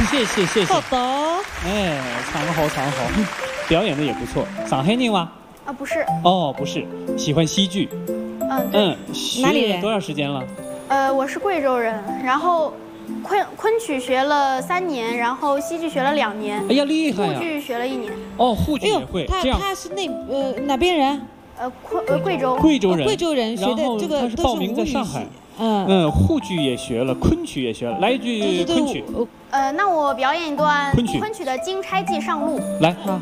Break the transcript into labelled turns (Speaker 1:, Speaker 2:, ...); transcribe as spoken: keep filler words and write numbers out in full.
Speaker 1: 谢谢谢谢。
Speaker 2: 好的。
Speaker 1: 哎，唱得好唱得好，表演的也不错。上海人吗？
Speaker 3: 啊，不是。
Speaker 1: 哦，不是，喜欢戏剧。
Speaker 3: 嗯，对。
Speaker 1: 嗯，学了多长时间了？
Speaker 3: 呃，我是贵州人，然后昆昆曲学了三年，然后戏剧学了两年。
Speaker 1: 哎呀，厉害呀！
Speaker 3: 沪剧学了一年。
Speaker 1: 哦，沪剧也会。
Speaker 2: 他他是那呃哪边人？
Speaker 3: 呃，昆呃贵州。
Speaker 1: 贵州人。
Speaker 2: 贵州人学的这个
Speaker 1: 他是报名在上海。嗯嗯，沪剧也学了，昆曲也学了，来一句昆曲。
Speaker 3: 呃，那我表演一段
Speaker 1: 昆曲
Speaker 3: 昆曲的《金钗记上路》。
Speaker 1: 来，好。